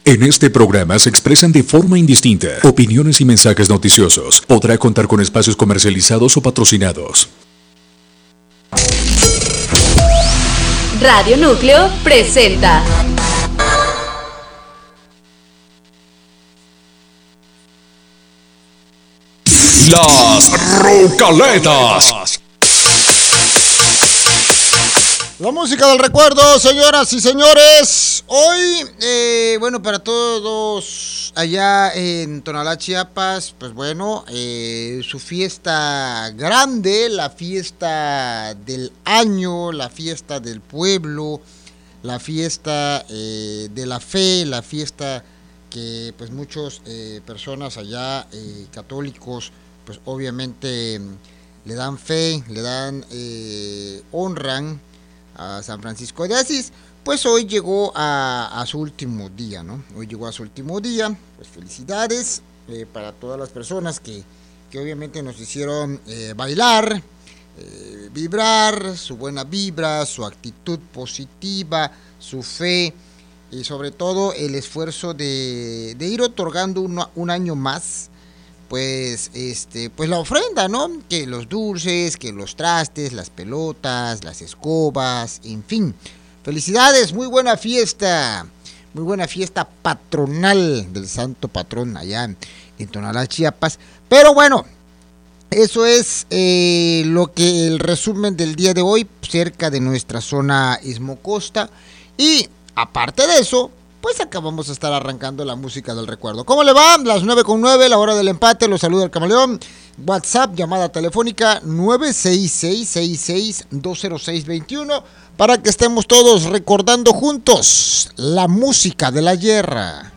En este programa se expresan de forma indistinta opiniones y mensajes noticiosos. Podrá contar con espacios comercializados o patrocinados. Radio Núcleo presenta Las Rocaletas. La música del recuerdo, señoras y señores. Hoy, para todos allá en Tonalá, Chiapas, pues bueno, su fiesta grande, la fiesta del año, la fiesta del pueblo, la fiesta de la fe, la fiesta que pues muchas personas allá católicos, pues obviamente le dan fe, le dan, honran a San Francisco de Asís. Pues hoy llegó a su último día, ¿no? Hoy llegó a su último día. Pues felicidades para todas las personas que obviamente nos hicieron bailar, vibrar, su buena vibra, su actitud positiva, su fe y sobre todo el esfuerzo de ir otorgando un año más, pues la ofrenda, ¿no? Que los dulces, que los trastes, las pelotas, las escobas, en fin. Felicidades, muy buena fiesta patronal del santo patrón allá en Tonalá, Chiapas. Pero bueno, eso es lo que el resumen del día de hoy cerca de nuestra zona Istmo-Costa. Y aparte de eso, pues acabamos de estar arrancando la música del recuerdo. ¿Cómo le va? Las 9:09, la hora del empate, los saluda el Camaleón. WhatsApp, llamada telefónica 966-66-20621 para que estemos todos recordando juntos la música de la guerra.